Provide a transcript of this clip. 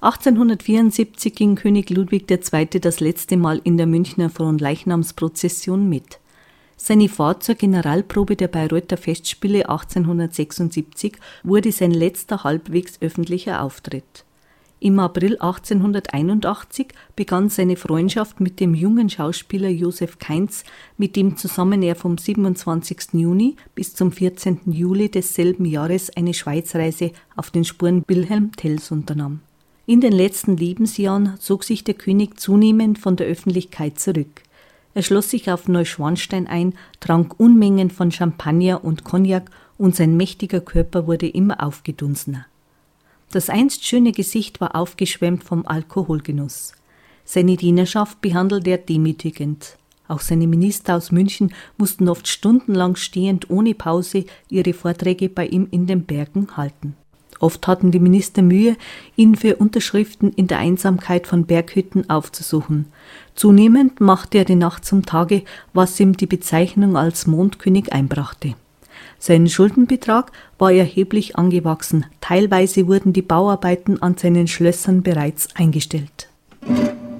1874 ging König Ludwig II. Das letzte Mal in der Münchner Fronleichnamsprozession mit. Seine Fahrt zur Generalprobe der Bayreuther Festspiele 1876 wurde sein letzter halbwegs öffentlicher Auftritt. Im April 1881 begann seine Freundschaft mit dem jungen Schauspieler Joseph Kainz, mit dem zusammen er vom 27. Juni bis zum 14. Juli desselben Jahres eine Schweizreise auf den Spuren Wilhelm Tells unternahm. In den letzten Lebensjahren zog sich der König zunehmend von der Öffentlichkeit zurück. Er schloss sich auf Neuschwanstein ein, trank Unmengen von Champagner und Cognac und sein mächtiger Körper wurde immer aufgedunsener. Das einst schöne Gesicht war aufgeschwemmt vom Alkoholgenuss. Seine Dienerschaft behandelte er demütigend. Auch seine Minister aus München mussten oft stundenlang stehend ohne Pause ihre Vorträge bei ihm in den Bergen halten. Oft hatten die Minister Mühe, ihn für Unterschriften in der Einsamkeit von Berghütten aufzusuchen. Zunehmend machte er die Nacht zum Tage, was ihm die Bezeichnung als Mondkönig einbrachte. Sein Schuldenbetrag war erheblich angewachsen, teilweise wurden die Bauarbeiten an seinen Schlössern bereits eingestellt.